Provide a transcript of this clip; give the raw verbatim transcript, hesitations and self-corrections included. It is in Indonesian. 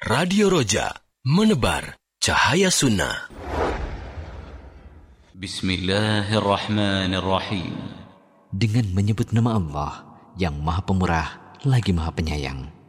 Radio Roja, menebar cahaya sunnah. Bismillahirrahmanirrahim. Dengan menyebut nama Allah yang Maha Pemurah lagi Maha Penyayang.